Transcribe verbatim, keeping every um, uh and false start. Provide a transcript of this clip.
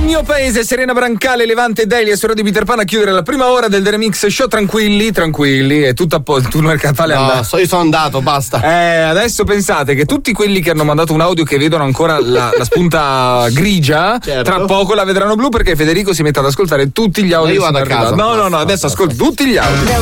mio paese, Serena Brancale, Levante Delia, Sora di Peter Pan a chiudere la prima ora del The Remix Show. Tranquilli, tranquilli, è tutto a posto. Tu mercatale no, andato. So, io sono andato, basta. Eh, adesso pensate che tutti quelli che hanno mandato un audio che vedono ancora la, la spunta grigia, certo. tra poco la vedranno blu perché Federico si mette ad ascoltare tutti gli audio. Ma io vado a casa. No, no, no, adesso ascolti tutti gli audio.